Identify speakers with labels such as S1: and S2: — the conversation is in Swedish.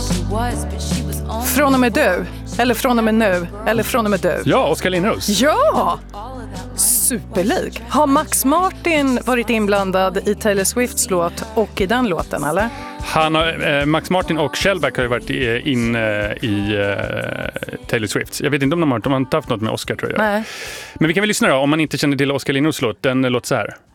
S1: Från och med du, eller från och med nu, eller från och med du.
S2: Ja, Oskar Lindros.
S1: Ja! Superlik. Har Max Martin varit inblandad i Taylor Swifts låt och i den låten, eller?
S2: Max Martin och Shellback har ju varit inne i Taylor Swift. Jag vet inte om de har inte haft något med Oscar, tror jag.
S1: Nej.
S2: Men vi kan väl lyssna då, om man inte känner till Oskar Lindros låt. Den låter så här.